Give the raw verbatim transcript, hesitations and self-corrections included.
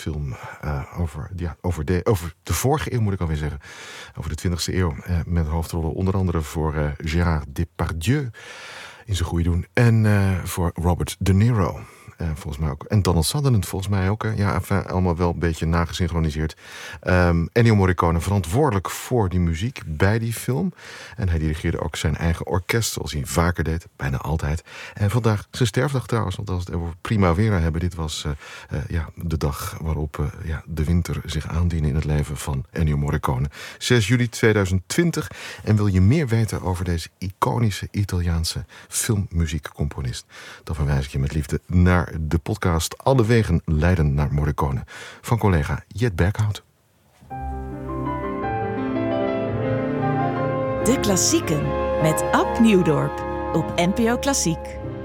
film uh, over, ja, over, de, over de vorige eeuw, moet ik alweer zeggen. Over de twintigste eeuw. Uh, met hoofdrollen onder andere voor uh, Gérard Depardieu in zijn goede doen. En uh, voor Robert De Niro. Uh, volgens mij ook. En Donald Sutherland volgens mij ook. Hè? Ja, enfin, allemaal wel een beetje nagesynchroniseerd. Um, Ennio Morricone verantwoordelijk voor die muziek bij die film. En hij dirigeerde ook zijn eigen orkest, zoals hij vaker deed. Bijna altijd. En vandaag zijn sterfdag trouwens. Want als we het over Primavera hebben. Dit was uh, uh, ja, de dag waarop uh, ja, de winter zich aandiende in het leven van Ennio Morricone. zes juli tweeduizend twintig. En wil je meer weten over deze iconische Italiaanse filmmuziekcomponist? Dan verwijs ik je met liefde naar de podcast Alle Wegen leiden naar Morricone van collega Jet Berghout. De Klassieken met Ab Nieuwdorp op N P O Klassiek.